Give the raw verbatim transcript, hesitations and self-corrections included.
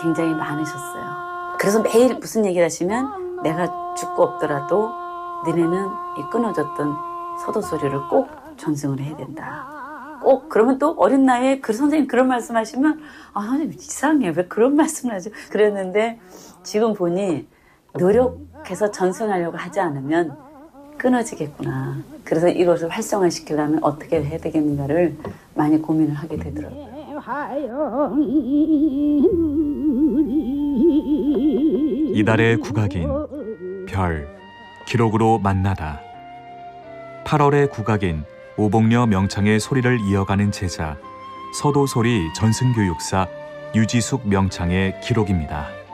굉장히 많으셨어요. 그래서 매일 무슨 얘기를 하시면 내가 죽고 없더라도 너네는 이 끊어졌던 서도 소리를 꼭 전승을 해야 된다. 꼭 그러면 또 어린 나이에 그 선생님 그런 말씀하시면 아 선생님 이상해 왜 그런 말씀을 하죠? 그랬는데 지금 보니 노력해서 전승하려고 하지 않으면 끊어지겠구나. 그래서 이것을 활성화시키려면 어떻게 해야 되겠는가를 많이 고민을 하게 되더라고요. 이달의 국악인 별 기록으로 만나다. 팔월의 국악인 오복녀 명창의 소리를 이어가는 제자 서도소리 전승교육사 유지숙 명창의 기록입니다.